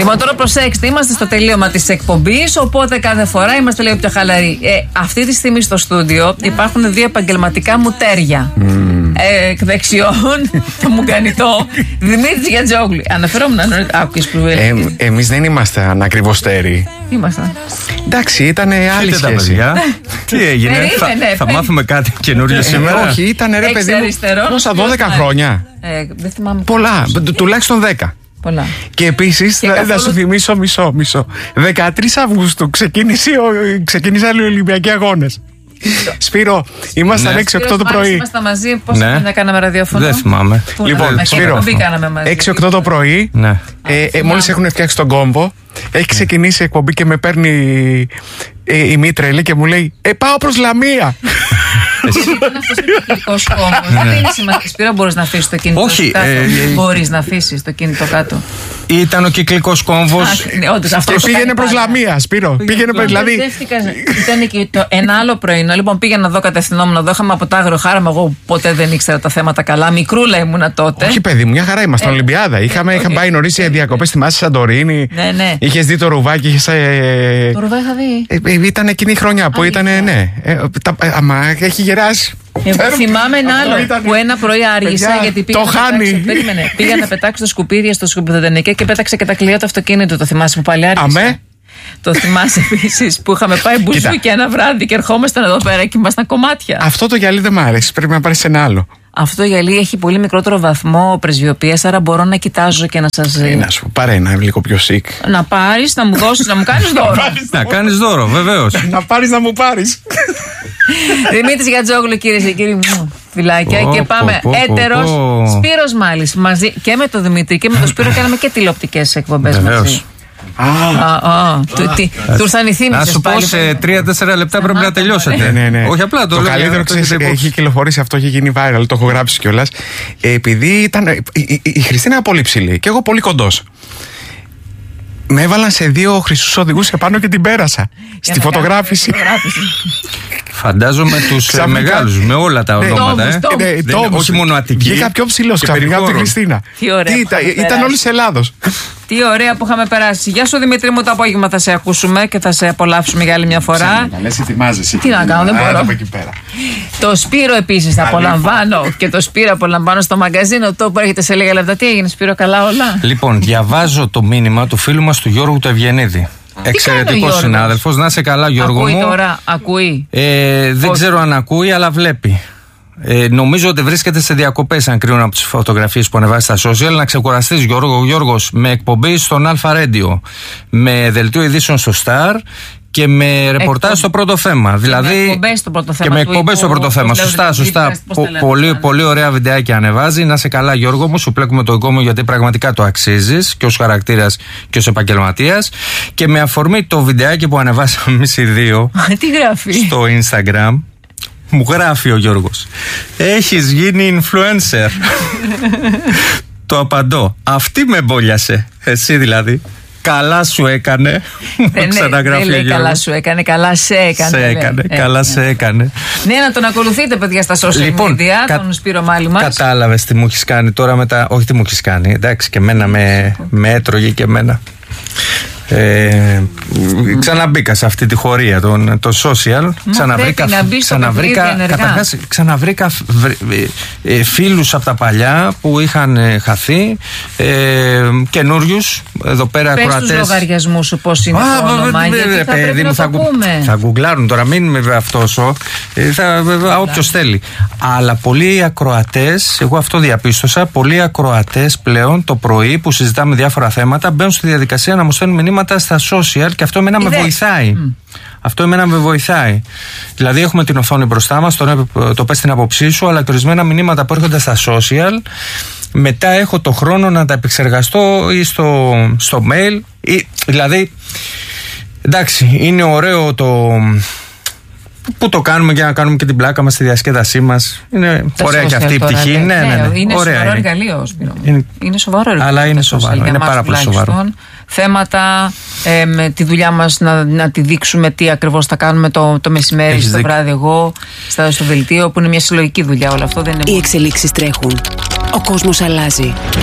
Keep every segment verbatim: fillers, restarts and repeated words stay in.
Λοιπόν, τώρα προσέξτε, είμαστε στο τελείωμα της εκπομπής, οπότε κάθε φορά είμαστε λίγο πιο χαλαροί. Ε, αυτή τη στιγμή στο στούντιο υπάρχουν δύο επαγγελματικά μουτέρια. Mm. Ε, εκ δεξιών, το μουγκανιτό, Δημήτρης Γιατζόγλου. Αναφερόμουν να άκουγες που ε, Εμείς δεν ήμασταν ακριβώς τέρι. Ήμασταν. Εντάξει, ήταν άλλη σχέση. Τι έγινε, θα, θα μάθουμε κάτι καινούριο σήμερα. Όχι, ήταν ρε παιδί μου. Πόσα, δώδεκα χρόνια. Ε, δεν θυμάμαι. Πολλά, τουλάχιστον δέκα. Πολλά. Και επίσης, θα καθόλου... σου θυμίσω μισό, μισό. δεκατρείς Αυγούστου ξεκίνησαν οι Ολυμπιακοί Αγώνες. Σπύρο, ήμασταν έξι οκτώ το πρωί. Ήμασταν μαζί, πόσα χρόνια κάναμε ραδιόφωνο. Δεν θυμάμαι. Λοιπόν, Σπύρο, έξι οκτώ το πρωί, μόλις έχουν φτιάξει τον κόμβο, έχει ξεκινήσει η εκπομπή και με παίρνει η Μήτρελη και μου λέει «Ε, πάω προς Λαμία». Ήταν αυτός ο κυκλικός κόμβος. Δεν είναι σημαντικό. Σπύρο, μπορείς να αφήσεις το κινητό Όχι, κάτω. Μπορείς να αφήσεις το κινητό κάτω. Ήταν ο κυκλικός κόμβος. Και πήγαινε προς Λαμία, Σπύρο. Πήγαινε προς δηλαδή. Ήταν και το ένα άλλο πρωινό. Λοιπόν, πήγαινα εδώ, κατευθυνόμουν εδώ. Είχαμε από τα αγροχάραμα. Εγώ ποτέ δεν ήξερα τα θέματα καλά. Μικρούλα ήμουνα τότε. Όχι, παιδί μου, μια χαρά ήμασταν Ολυμπιάδα. Είχαμε πάει νωρίς σε διακοπές στη Μάση Σαντορίνη. Είχες δει το ρουβάκι, είχες. Το ρουβάκι είχα δει. Ήταν εκείνη η χρονιά που ήταν, ναι. Αμα έχει γεράσει. Εγώ θυμάμαι ένα άλλο που ένα πρωί άργησα γιατί πήγα, το να χάνει. πετάξω, περίμενε, πήγα να πετάξω τα σκουπίδια στο σκουπιδοδενεκέ και πέταξε και τα κλειδιά του αυτοκίνητου. Το θυμάσαι που πάλι άργησα? Αμέ. Το θυμάσαι επίσης που είχαμε πάει μπουζούκι ένα βράδυ και ερχόμασταν εδώ πέρα και ήμασταν κομμάτια. Αυτό το γυαλί δεν μ' άρεσε. Πρέπει να πάρει ένα άλλο. Αυτό το γυαλί έχει πολύ μικρότερο βαθμό πρεσβειοποίησης, άρα μπορώ να κοιτάζω και να σας. Ε, να σου πάρε ένα λίγο πιο σικ. Να πάρεις, να μου δώσεις, να μου κάνεις δώρο. Να κάνεις δώρο, βεβαίως. Να πάρεις, να μου πάρεις. Δημήτρης Γιατζόγλου, κυρίες και κύριοι μου. Φιλάκια και πάμε. Έτερος Σπύρος Μάλης. Μαζί και με τον Δημήτρη και με τον Σπύρο κάναμε και τηλεοπτικές εκπομπές μαζί. Του ήρθαν οι θύμησες. Να σου πω σε τρία τέσσερα λεπτά πρέπει να τελειώσετε. Όχι απλά το λέω. Το καλύτερο έχει κυκλοφορήσει αυτό, έχει γίνει viral, το έχω γράψει κιόλας. Επειδή ήταν η Χριστίνα πολύ ψηλή και εγώ πολύ κοντός. Με έβαλαν σε δύο χρυσούς οδηγούς επάνω και την πέρασα στη φωτογράφηση. Φαντάζομαι τους μεγάλους, με όλα τα ονόματα. Όχι μόνο Αττική. Βγήκα πιο ψηλός ξαφνικά από τη Χριστίνα. Ήταν όλη της Ελλάδος. Τι ωραία που είχαμε περάσει. Γεια σου Δημήτρη μου, το απόγευμα θα σε ακούσουμε και θα σε απολαύσουμε για άλλη μια φορά. Λες ετοιμάζεσαι. Τι να κάνω, δεν μπορώ. Το Σπύρο επίσης θα απολαμβάνω και το Σπύρο απολαμβάνω στο μαγκαζίνο το που έρχεται σε λίγα λεπτά. Τι έγινε Σπύρο, καλά όλα? Λοιπόν, διαβάζω το μήνυμα του φίλου μας του Γιώργου του Ευγενίδη. Εξαιρετικός συνάδελφος. Να είσαι καλά, Γιώργο μου. Ακούει τώρα, ακούει. Ε, δεν ξέρω αν ακούει, αλλά βλέπει. Ε, νομίζω ότι βρίσκεται σε διακοπές, αν κρίνουν από τις φωτογραφίες που ανεβάζει στα social. Να ξεκουραστείς, Γιώργο. Ο Γιώργος με εκπομπή στον Αλφα Radio, με δελτίο ειδήσεων στο Star και με ρεπορτάζ στο πρώτο θέμα. Δηλαδή, με εκπομπές στο πρώτο θέμα. Και με εκπομπές στο πρώτο θέμα. Σωστά, σωστά. Πολύ, πολύ ωραία βιντεάκια ανεβάζει. Να σε καλά, Γιώργο μου. Σου πλέκουμε το εγκόμο γιατί πραγματικά το αξίζεις και ως χαρακτήρας και ως επαγγελματίας. Και με αφορμή το βιντεάκι που ανεβάσαμε εμείς οι δύο τι γράφει στο Instagram, μου γράφει ο Γιώργος, έχεις γίνει influencer. Το απαντώ, αυτή με μπόλιασε. Εσύ δηλαδή. Καλά σου έκανε. Δεν ξαναγράφει λέει καλά σου έκανε, καλά σε έκανε. Σε έκανε, ε, καλά ε, σε έκανε. Ναι, να τον ακολουθείτε παιδιά στα social λοιπόν, media, κα, τον Σπύρο Μάλη μας. Κατάλαβες τι μου έχεις κάνει τώρα μετά. Όχι τι μου έχεις κάνει, εντάξει, και εμένα με, με έτρωγε και εμένα. Ε, ξαναμπήκα σε αυτή τη χωρία το, το social. Ξαναβρήκα, ξαναβρήκα, καταρχάς, ξαναβρήκα ε, φίλους από τα παλιά που είχαν ε, χαθεί, ε, καινούριους εδώ πέρα ακροατές. Πες τους λογαριασμούς σου πώς είναι Α, το όνομα, γιατί θα πρέπει να θα, το πούμε. Θα γκουγκλάρουν τώρα, μην με αυτόσο, όποιος θέλει. Αλλά πολλοί ακροατές, εγώ αυτό διαπίστωσα, πολλοί ακροατές πλέον το πρωί που συζητάμε διάφορα θέματα μπαίνουν στη διαδικασία να μου στέλνουν μηνύματα στα social και αυτό εμένα με βοηθάει. Mm. Αυτό εμένα με βοηθάει. Δηλαδή έχουμε την οθόνη μπροστά μας, το, το πες την άποψή σου, αλλά και ορισμένα μηνύματα που έρχονται στα social, μετά έχω το χρόνο να τα επεξεργαστώ ή στο, στο mail. Ή, δηλαδή, εντάξει, είναι ωραίο το... Που το κάνουμε για να κάνουμε και την πλάκα μας στη διασκέδασή μας. Είναι τα ωραία και αυτή η πτυχή. Ναι, ναι, ναι, ναι. Είναι ωραία σοβαρό είναι. εργαλείο, Σπύρο. Είναι, είναι σοβαρό εργαλείο. Αλλά είναι σοβαρό. Είναι πάρα πολύ σοβαρό. Θέματα, ε, με τη δουλειά μας να, να τη δείξουμε τι ακριβώς θα κάνουμε το, το μεσημέρι, Έχεις στο δίκ... βράδυ εγώ, στα, στο δελτίο, που είναι μια συλλογική δουλειά όλο αυτό. Δεν είναι Οι εξελίξεις τρέχουν. Ο κόσμος αλλάζει.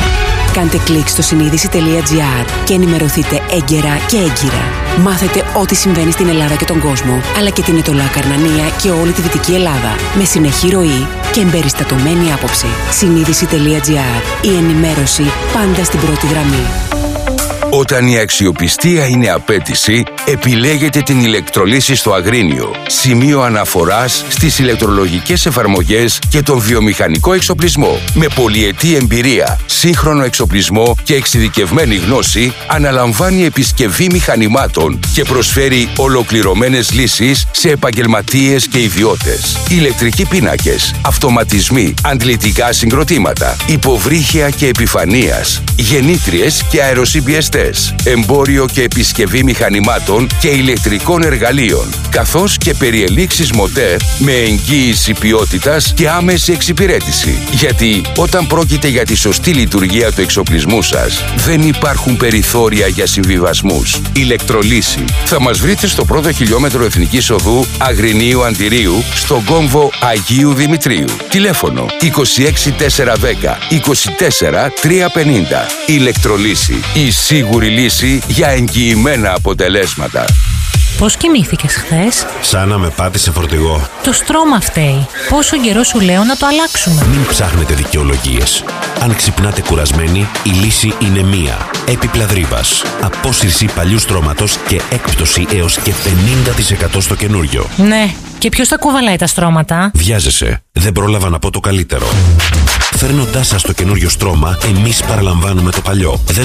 Κάντε κλικ στο συνείδηση.gr και ενημερωθείτε έγκαιρα και έγκυρα. Μάθετε ό,τι συμβαίνει στην Ελλάδα και τον κόσμο, αλλά και την Ετωλά Καρνανία και όλη τη Δυτική Ελλάδα. Με συνεχή ροή και εμπεριστατωμένη άποψη. συνείδηση.gr. Η ενημέρωση πάντα στην πρώτη γραμμή. Όταν η αξιοπιστία είναι απέτηση, επιλέγετε την ηλεκτρολύση στο Αγρίνιο. Σημείο αναφοράς στις ηλεκτρολογικές εφαρμογές και τον βιομηχανικό εξοπλισμό. Με πολυετή εμπειρία, σύγχρονο εξοπλισμό και εξειδικευμένη γνώση, αναλαμβάνει επισκευή μηχανημάτων και προσφέρει ολοκληρωμένες λύσεις σε επαγγελματίες και ιδιώτες. Ηλεκτρικοί πίνακες, αυτοματισμοί, αντλητικά συγκροτήματα, υποβρύχια και επιφανείας, γεννήτριες και αεροσυμπιεστές. Εμπόριο και επισκευή μηχανημάτων και ηλεκτρικών εργαλείων, καθώς και περιελήξεις μοτέρ με εγγύηση ποιότητας και άμεση εξυπηρέτηση. Γιατί όταν πρόκειται για τη σωστή λειτουργία του εξοπλισμού σας, δεν υπάρχουν περιθώρια για συμβιβασμούς. Ηλεκτρολύση. Θα μας βρείτε στο πρώτο χιλιόμετρο Εθνικής Οδού Αγρινίου Αντιρίου, στον κόμβο Αγίου Δημητρίου. Τηλέφωνο είκοσι έξι τετρακόσια δέκα είκοσι τέσσερα τριακόσια πενήντα. Ηλεκτρολύση. Η σίγουρη λύση για εγγυημένα αποτελέσματα. Πώς κοιμήθηκες χθες? Σαν να με πάτησε φορτηγό. Το στρώμα φταίει. Πόσο καιρό σου λέω να το αλλάξουμε? Μην ψάχνετε δικαιολογίες. Αν ξυπνάτε κουρασμένοι, η λύση είναι μία. Έπιπλα Δρύβας. Απόσυρση παλιού στρώματος και έκπτωση έως και πενήντα τοις εκατό στο καινούριο. Ναι. Και ποιος τα κουβαλάει τα στρώματα? Βιάζεσαι. Δεν πρόλαβα να πω το καλύτερο. Φέρνοντάς σας το καινούριο στρώμα, εμείς παραλαμβάνουμε το παλιό. Δεν